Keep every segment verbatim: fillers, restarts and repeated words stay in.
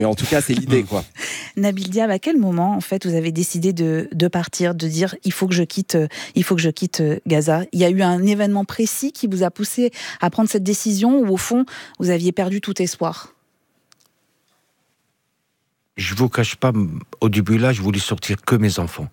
Mais en tout cas, c'est l'idée, quoi. Nabil Diab, à quel moment, en fait, vous avez décidé de, de partir, de dire il faut que je quitte, il faut que je quitte Gaza? Il y a eu un événement précis qui vous a poussé à prendre cette décision, ou au fond, vous aviez perdu tout espoir? Je vous cache pas, au début là, je voulais sortir que mes enfants.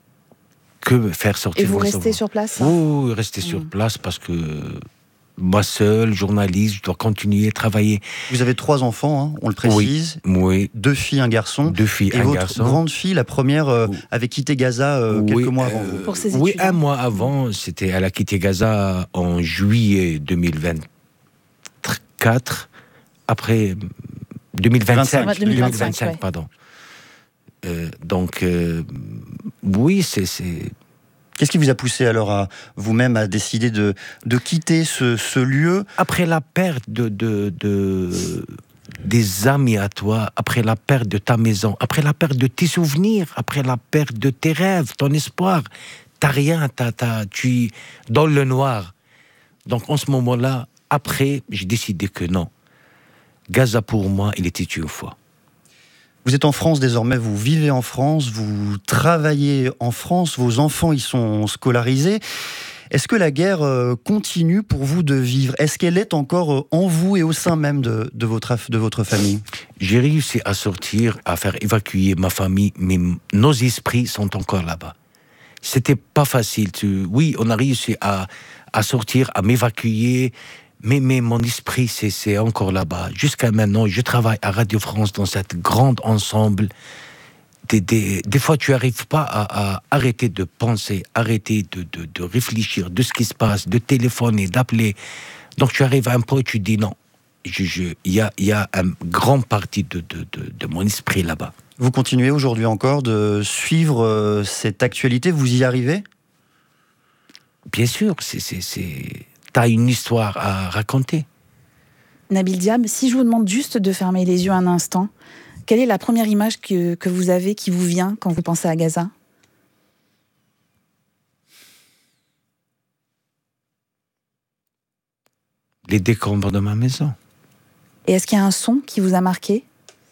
Que faire sortir Et vous mes restez enfants. sur place, hein? Oui, rester mmh. sur place parce que moi seul, journaliste, je dois continuer à travailler. Vous avez trois enfants, hein, on le précise. Oui, oui. Deux filles, un garçon. Deux filles, et un votre garçon. grande fille, la première, euh, oui. avait quitté Gaza euh, quelques oui, mois avant. Euh, Pour ses études. Oui, un mois avant, c'était, elle a quitté Gaza en juillet deux mille vingt-quatre. Après deux mille vingt-cinq, vingt-cinq, deux mille vingt-cinq, deux mille vingt-cinq ouais. pardon. Euh, donc, euh, oui, c'est, c'est... Qu'est-ce qui vous a poussé alors à vous-même à décider de, de quitter ce, ce lieu? Après la perte de, de, de, des amis à toi, après la perte de ta maison, après la perte de tes souvenirs, après la perte de tes rêves, ton espoir, t'as rien, t'as, t'as, tu es dans le noir. Donc en ce moment-là, après, j'ai décidé que non. Gaza pour moi, il était une fois. Vous êtes en France désormais, vous vivez en France, vous travaillez en France, vos enfants y sont scolarisés. Est-ce que la guerre continue pour vous de vivre? Est-ce qu'elle est encore en vous et au sein même de, de, votre, de votre famille? J'ai réussi à sortir, à faire évacuer ma famille, mais nos esprits sont encore là-bas. C'était pas facile. Tu... Oui, on a réussi à, à sortir, à m'évacuer, Mais, mais mon esprit, c'est, c'est encore là-bas. Jusqu'à maintenant, je travaille à Radio France dans cette grande ensemble. Des, des, des fois, tu n'arrives pas à, à arrêter de penser, arrêter de, de, de réfléchir de ce qui se passe, de téléphoner, d'appeler. Donc, tu arrives à un point où tu dis non. Il je, y, a, y a une grande partie de, de, de, de mon esprit là-bas. Vous continuez aujourd'hui encore de suivre euh, cette actualité? Vous y arrivez? Bien sûr, c'est... c'est, c'est... t'as une histoire à raconter. Nabil Diab, si je vous demande juste de fermer les yeux un instant, quelle est la première image que, que vous avez, qui vous vient quand vous pensez à Gaza? Les décombres de ma maison. Et est-ce qu'il y a un son qui vous a marqué?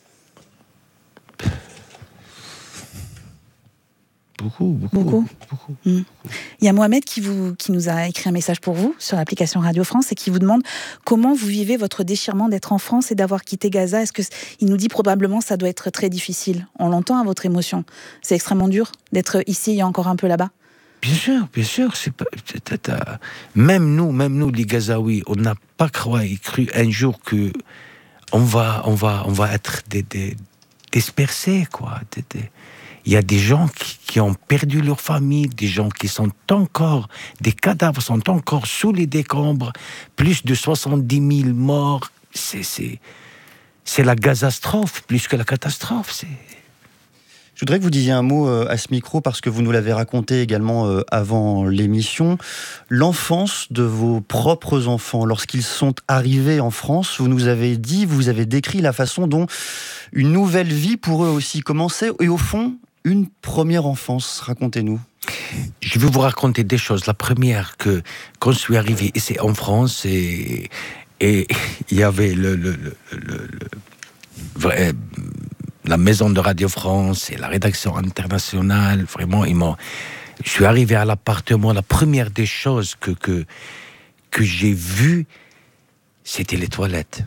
Beaucoup, beaucoup. Beaucoup. beaucoup, mmh. beaucoup. Il y a Mohamed qui, vous, qui nous a écrit un message pour vous sur l'application Radio France et qui vous demande comment vous vivez votre déchirement d'être en France et d'avoir quitté Gaza. Est-ce que il nous dit probablement ça doit être très difficile. On l'entend à votre émotion. C'est extrêmement dur d'être ici et encore un peu là-bas. Bien sûr, bien sûr. C'est pas, t'as, t'as, même nous, même nous, les Gazaouis, on n'a pas cru, cru un jour que on va, on va, on va être des, des, dispersés, quoi. Des, des, Il y a des gens qui, qui ont perdu leur famille, des gens qui sont encore, des cadavres sont encore sous les décombres, plus de soixante-dix mille morts. C'est, c'est, c'est la gazastrophe, plus que la catastrophe. C'est... Je voudrais que vous disiez un mot à ce micro, parce que vous nous l'avez raconté également avant l'émission. L'enfance de vos propres enfants, lorsqu'ils sont arrivés en France, vous nous avez dit, vous avez décrit la façon dont une nouvelle vie pour eux aussi commençait, et au fond, une première enfance. Racontez-nous. Je vais vous raconter des choses. La première, que quand je suis arrivé ici en France, et et il y avait le, le, le, le, le vrai, la maison de Radio France et la rédaction internationale. Vraiment, ils m'ont. Je suis arrivé à l'appartement. La première des choses que que que j'ai vues, c'était les toilettes.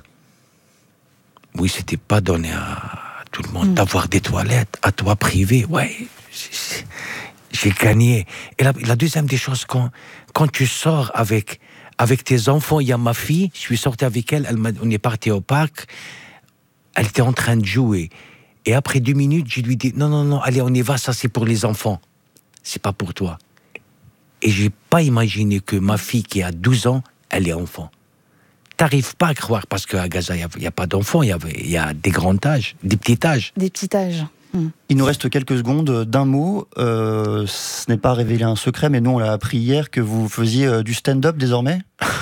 Oui, c'était pas donné à tout le monde mmh. d'avoir des toilettes à toi privé. Ouais, j'ai, j'ai gagné. Et la, la deuxième des choses, quand quand tu sors avec avec tes enfants, il y a ma fille. Je suis sorti avec elle. Elle m'a, on est parti au parc. Elle était en train de jouer. Et après deux minutes, je lui dis non non non, allez on y va. Ça c'est pour les enfants. C'est pas pour toi. Et j'ai pas imaginé que ma fille qui a douze ans, elle est enfant. T'arrives pas à croire, parce qu'à Gaza, il n'y a, a pas d'enfants, il y, y a des grands âges, des petits âges. Des petits âges. Mmh. Il nous reste quelques secondes d'un mot. Euh, ce n'est pas révélé un secret, mais nous, on l'a appris hier que vous faisiez euh, du stand-up désormais.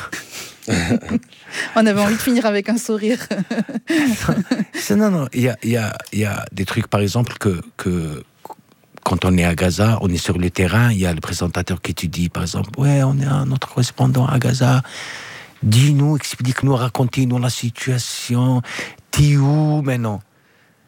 On avait envie de finir avec un sourire. non, non, non. Il y a, y a, y a des trucs, par exemple, que, que quand on est à Gaza, on est sur le terrain, il y a le présentateur qui te dit, par exemple, ouais, on est un notre correspondant à Gaza. Dis-nous, explique-nous, racontez-nous la situation. T'es où maintenant?